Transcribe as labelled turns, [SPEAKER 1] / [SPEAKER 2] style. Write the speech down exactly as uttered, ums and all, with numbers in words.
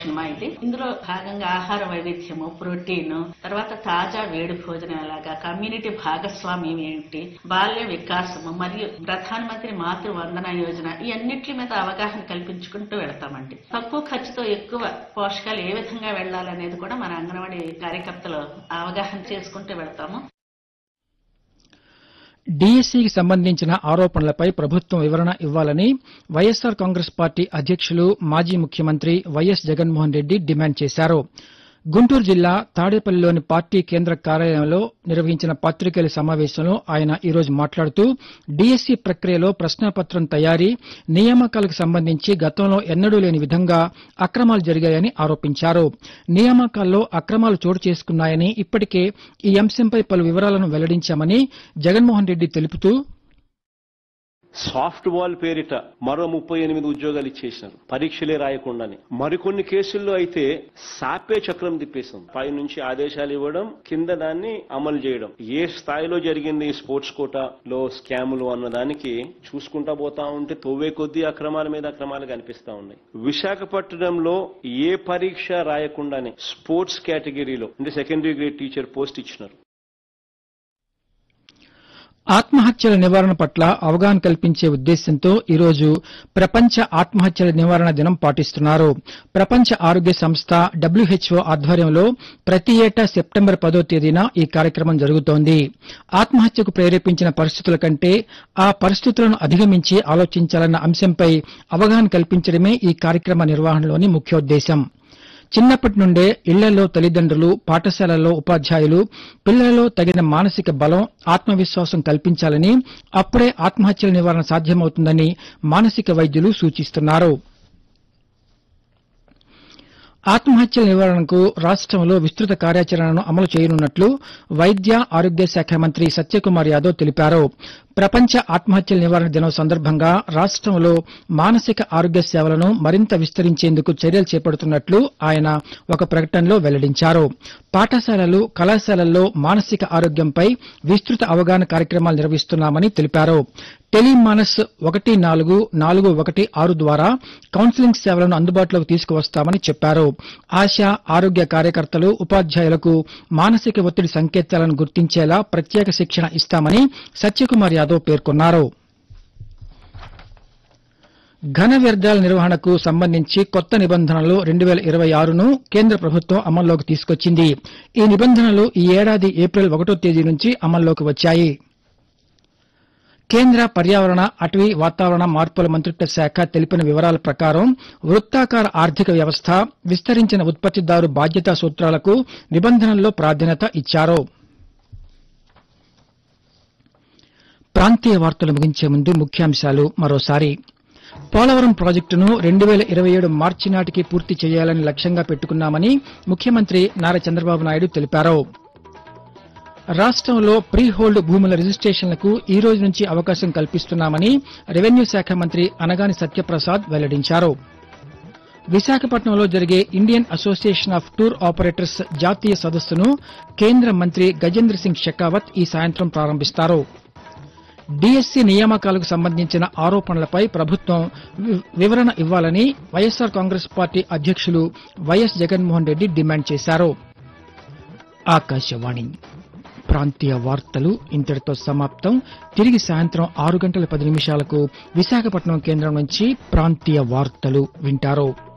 [SPEAKER 1] Cinema ఇది. ఇందులో భాగంగా ఆహార వైవిధ్యము, ప్రోటీన్, తర్వాత తాజా వేడి భోజనం ఎలాగా, కమ్యూనిటీ భాగస్వామ్యం ఏంటి, బాల్య వికాసము మరియు ప్రధానమంత్రి మాతృ వందన యోజన, ఈ అన్నిటి మీద అవగాహన కల్పించుకుంటూ వెళ్తామండి. తక్కువ ఖర్చుతో ఎక్కువ పోషకాలు ఏ విధంగా వెళ్లాలనేది కూడా మన అంగన్వాడీ కార్యకర్తలు అవగాహన చేసుకుంటూ వెళ్తాము.
[SPEAKER 2] డీఎస్సీకి సంబంధించిన ఆరోపణలపై ప్రభుత్వం వివరణ ఇవ్వాలని వైఎస్సార్ కాంగ్రెస్ పార్టీ అధ్యక్షులు మాజీ ముఖ్యమంత్రి వైఎస్ జగన్మోహన్ రెడ్డి డిమాండ్ చేశారు. గుంటూరు జిల్లా తాడేపల్లిలోని పార్టీ కేంద్ర కార్యాలయంలో నిర్వహించిన పాతికేయుల సమావేశంలో ఆయన ఈరోజు మాట్లాడుతూ డీఎస్సీ ప్రక్రియలో ప్రశ్నాపత్రం తయారీ, నియామకాలకు సంబంధించి గతంలో ఎన్నడూ లేని విధంగా అక్రమాలు జరిగాయని ఆరోపించారు. నియామకాల్లో అక్రమాలు చోటు చేసుకున్నాయని, ఇప్పటికే ఈ అంశంపై పలు వివరాలను వెల్లడించామని జగన్మోహన్ రెడ్డి తెలుపుతూ,
[SPEAKER 3] సాఫ్ట్ వాల్ పేరిట మరో ముప్పై ఎనిమిది ఉద్యోగాలు ఇచ్చేసినారు పరీక్షలే రాయకుండానే. మరికొన్ని కేసుల్లో అయితే సాపే చక్రం తిప్పేసాం. పై నుంచి ఆదేశాలు ఇవ్వడం, కింద దాన్ని అమలు చేయడం. ఏ స్థాయిలో జరిగింది ఈ స్పోర్ట్స్ కోటాలో స్కాములు అన్నదానికి చూసుకుంటా పోతా ఉంటే తోవే కొద్దీ అక్రమాల మీద అక్రమాలు కనిపిస్తా ఉన్నాయి. విశాఖపట్నంలో ఏ పరీక్ష రాయకుండానే స్పోర్ట్స్ కేటగిరీలో అంటే సెకండరీ గ్రేడ్ టీచర్ పోస్ట్ ఇచ్చినారు.
[SPEAKER 2] ఆత్మహత్యల నివారణ పట్ల అవగాహన కల్పించే ఉద్దేశ్యంతో ఈరోజు ప్రపంచ ఆత్మహత్యల నివారణ దినం పాటిస్తున్నారు. ప్రపంచ ఆరోగ్య సంస్థ డబ్ల్యూహెచ్ఓ ఆధ్వర్యంలో ప్రతి ఏటా సెప్టెంబర్ పదో తేదీన ఈ కార్యక్రమం జరుగుతోంది. ఆత్మహత్యకు ప్రేరేపించిన పరిస్థితుల కంటే ఆ పరిస్థితులను అధిగమించి ఆలోచించాలన్న అంశంపై అవగాహన కల్పించడమే ఈ కార్యక్రమ నిర్వహణలోని ముఖ్యోద్దేశం. చిన్నప్పటి నుండే ఇళ్లలో తల్లిదండ్రులు, పాఠశాలల్లో ఉపాధ్యాయులు పిల్లలలో తగిన మానసిక బలం, ఆత్మవిశ్వాసం కల్పించాలని, అప్పుడే ఆత్మహత్యల నివారణ సాధ్యమవుతుందని మానసిక వైద్యులు సూచిస్తున్నారు. ఆత్మహత్యల నివారణకు రాష్టంలో విస్తృత కార్యాచరణను అమలు చేయనున్నట్లు వైద్య ఆరోగ్య శాఖ మంత్రి సత్యకుమార్ యాదవ్ తెలిపారు. ప్రపంచ ఆత్మహత్యల నివారణ దినం సందర్భంగా రాష్టంలో మానసిక ఆరోగ్య సేవలను మరింత విస్తరించేందుకు చర్యలు చేపడుతున్నట్లు ఆయన ఒక ప్రకటనలో వెల్లడించారు. పాఠశాలలు, కళాశాలల్లో మానసిక ఆరోగ్యంపై విస్తృత అవగాహన కార్యక్రమాలు నిర్వహిస్తున్నామని తెలిపారు. టెలిమానస్ ఒకటి నాలుగు నాలుగు ఒకటి ఆరు ద్వారా కౌన్సిలింగ్ సేవలను అందుబాటులోకి తీసుకువస్తామని చెప్పారు. ఆశా, ఆరోగ్య కార్యకర్తలు, ఉపాధ్యాయులకు మానసిక ఒత్తిడి సంకేతాలను గుర్తించేలా ప్రత్యేక శిక్షణ ఇస్తామని సత్యకుమార్ యాదవ్ పేర్కొన్నారు. ఘన వ్యర్థాల నిర్వహణకు సంబంధించి కొత్త నిబంధనలు రెండు వేల ఇరవై ఆరును కేంద్ర ప్రభుత్వం అమల్లోకి తీసుకొచ్చింది. ఈ నిబంధనలు ఈ ఏడాది ఏప్రిల్ ఒకటో తేదీ నుంచి అమల్లోకి వచ్చాయి. కేంద్ర పర్యావరణ, అటవీ, వాతావరణ మార్పుల మంత్రిత్వ శాఖ తెలిపిన వివరాల ప్రకారం వృత్తాకార ఆర్థిక వ్యవస్థ, విస్తరించిన ఉత్పత్తిదారు బాధ్యతా సూత్రాలకు నిబంధనల్లో ప్రాధాన్యత ఇచ్చారు. ప్రాంతీయ వార్తలు ముగించే ముందు ముఖ్యాంశాలు మరోసారి. పోలవరం ప్రాజెక్టును రెండు వేల ఇరవై ఏడు మార్చి నాటికి పూర్తి చేయాలని లక్ష్యంగా పెట్టుకున్నామని ముఖ్యమంత్రి నారా చంద్రబాబు నాయుడు తెలిపారు. రాష్టంలో ప్రీ హోల్డ్ భూముల రిజిస్ట్రేషన్లకు ఈ రోజు నుంచి అవకాశం కల్పిస్తున్నామని రెవెన్యూ శాఖ మంత్రి అనగాని సత్యప్రసాద్ వెల్లడించారు. విశాఖపట్నంలో జరిగే Indian association of tour operators జాతీయ సదస్సును కేంద్ర మంత్రి గజేంద్ర సింగ్ షెకావత్ ఈ సాయంత్రం ప్రారంభిస్తారు. డీఎస్సీ నియామకాలకు సంబంధించిన ఆరోపణలపై ప్రభుత్వం వివరణ ఇవ్వాలని వైఎస్సార్ కాంగ్రెస్ పార్టీ అధ్యక్షులు వైఎస్ జగన్మోహన్ రెడ్డి డిమాండ్ చేశారు. ఆకాశవాణి ప్రాంతీయ వార్తలు ఇంతటితో సమాప్తం. తిరిగి సాయంత్రం ఆరు గంటల పది నిమిషాలకు విశాఖపట్నం కేంద్రం నుంచి ప్రాంతీయ వార్తలు వింటారు.